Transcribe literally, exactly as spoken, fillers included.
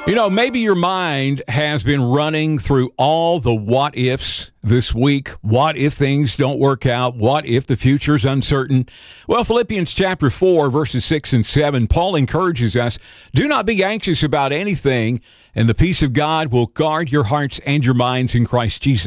You know, maybe your mind has been running through all the what ifs this week. What if things don't work out? What if the future's uncertain? Well, Philippians chapter four, verses six and seven, Paul encourages us, do not be anxious about anything, and the peace of God will guard your hearts and your minds in Christ Jesus.